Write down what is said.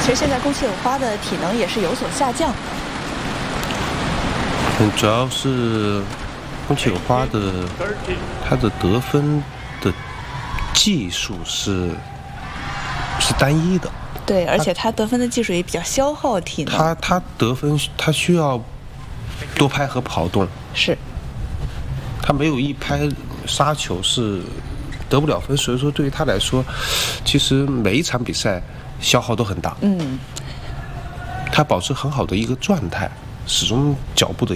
其实现在宫崎友花的体能也是有所下降。 主要是宫崎友花的他的得分的技术是单一的。 对，而且他得分的技术也比较消耗体能。 他得分他需要多拍和跑动。 是。 他没有一拍杀球是得不了分，所以说对于他来说，其实每一场比赛消耗都很大。他保持很好的一个状态，始终脚步的